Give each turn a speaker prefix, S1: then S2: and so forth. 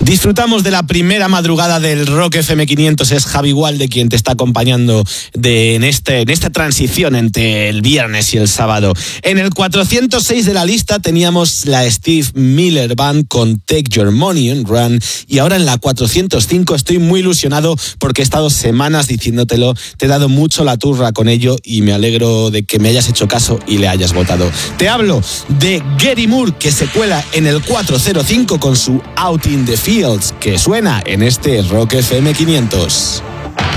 S1: Disfrutamos de la primera madrugada del Rock FM 500. Es Javi Walde quien te está acompañando en esta transición entre el viernes y el sábado. En el 406 de la lista teníamos la Steve Miller Band con Take Your Money and Run, y ahora en la 405 estoy muy ilusionado porque he estado semanas diciéndotelo, te he dado mucho la turra con ello y me alegro de que me hayas hecho caso y le hayas votado. Te hablo de Gary Moore, que se cuela en el 405 con su Out in the Fields, que suena en este Rock FM 500.